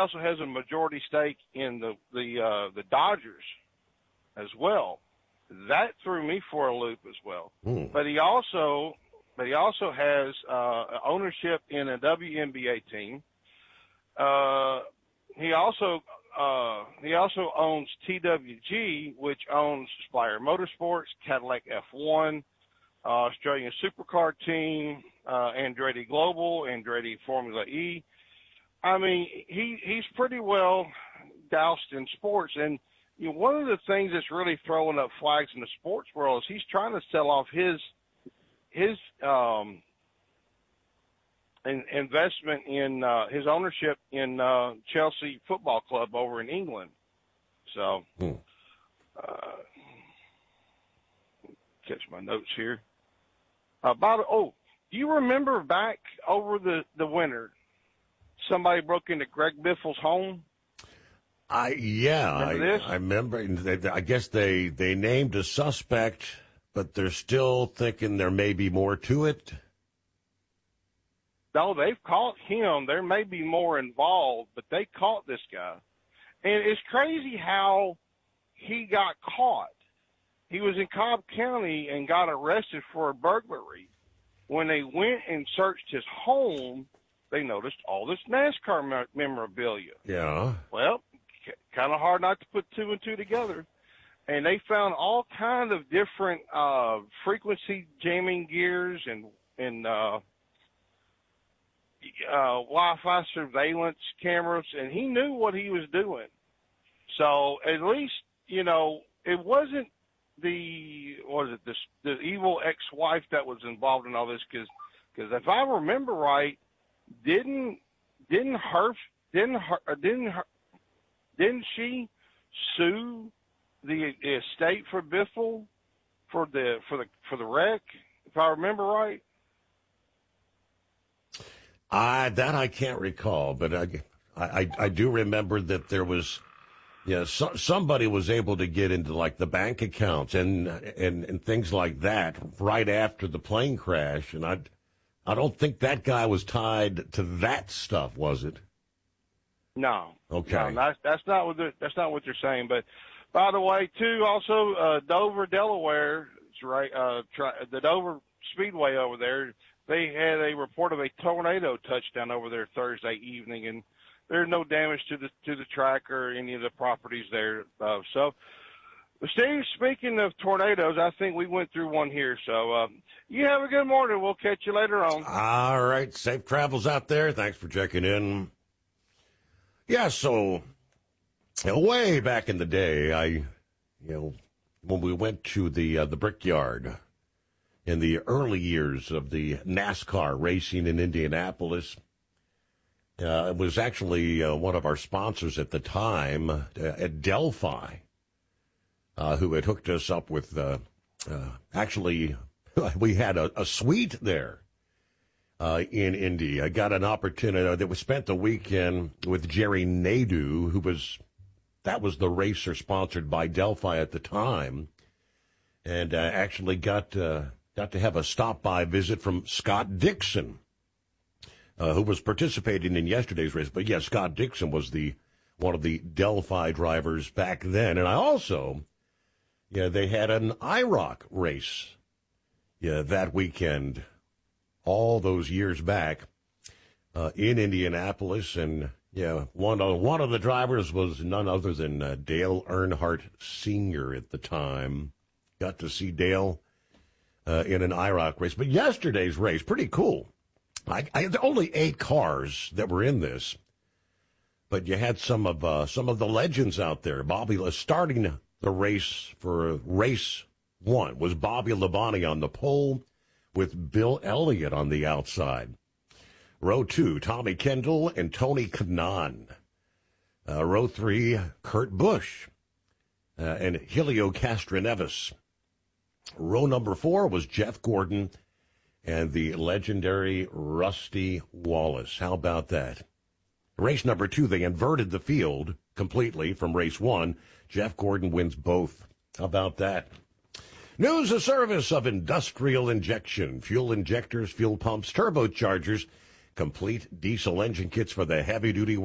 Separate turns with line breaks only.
also has a majority stake in the Dodgers as well. That threw me for a loop as well. But he also has ownership in a WNBA team. He also owns TWG, which owns Spire Motorsports, Cadillac F1, Australian Supercar Team, Andretti Global, Andretti Formula E. I mean, he's pretty well doused in sports. And you know, one of the things that's really throwing up flags in the sports world is he's trying to sell off his investment in his ownership in Chelsea Football Club over in England. So, catch my notes here. Do you remember back over the winter, somebody broke into Greg Biffle's home?
I remember. I guess they named a suspect, but they're still thinking there may be more to it.
No, they've caught him. There may be more involved, but they caught this guy. And it's crazy how he got caught. He was in Cobb County and got arrested for a burglary. When they went and searched his home, they noticed all this NASCAR memorabilia.
Yeah.
Well, kind of hard not to put two and two together. And they found all kind of different frequency jamming gears and Wi-Fi surveillance cameras, and he knew what he was doing. So at least, you know, it wasn't the evil ex-wife that was involved in all this, because if I remember right, didn't she sue the estate for Biffle for the wreck, if I remember right?
That I can't recall, but I do remember that there was, somebody was able to get into like the bank accounts and things like that right after the plane crash, and I don't think that guy was tied to that stuff, was it?
No.
Okay.
No, that's not what they're saying. But by the way, too, also Dover, Delaware, right? The Dover Speedway over there. They had a report of a tornado touchdown over there Thursday evening, and there's no damage to the track or any of the properties there. So, Steve, speaking of tornadoes, I think we went through one here. So, you have a good morning. We'll catch you later on.
All right. Safe travels out there. Thanks for checking in. Yeah, so way back in the day, when we went to the Brickyard in the early years of the NASCAR racing in Indianapolis, it was actually one of our sponsors at the time at Delphi, who had hooked us up with, actually, we had a suite there in Indy. I got an opportunity that we spent the weekend with Jerry Nadeau, that was the racer sponsored by Delphi at the time, and actually got to have a stop-by visit from Scott Dixon, who was participating in yesterday's race. But, yeah, Scott Dixon was one of the Delphi drivers back then. And I also, they had an IROC race that weekend all those years back in Indianapolis. And, one of the drivers was none other than Dale Earnhardt Sr. at the time. Got to see Dale in an IROC race. But yesterday's race, pretty cool. I had only 8 cars that were in this, but you had some of the legends out there. Starting the race for race 1 was Bobby Labonte on the pole with Bill Elliott on the outside. Row 2, Tommy Kendall and Tony Kanaan. Row 3, Kurt Busch and Helio Castroneves. Row number 4 was Jeff Gordon and the legendary Rusty Wallace. How about that? Race number 2, they inverted the field completely from race 1. Jeff Gordon wins both. How about that? News of service of Industrial Injection. Fuel injectors, fuel pumps, turbochargers, complete diesel engine kits for the heavy-duty